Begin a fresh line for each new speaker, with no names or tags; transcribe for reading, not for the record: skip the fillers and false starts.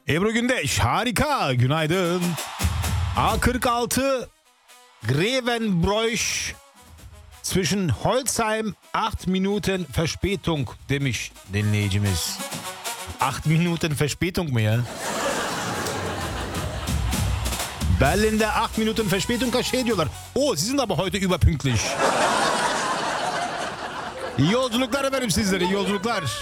Ebru Gündeş harika, günaydın. A46 Grevenbroich zwischen Holzheim 8 Minuten Verspätung demiş dinleyicimiz. 8 Minuten Verspätung mu ya? Berlin'de 8 Minuten Verspätung şey diyorlar. O sizin de heute überpünktlich. İyi yolculuklar efendim sizlere, iyi yolculuklar.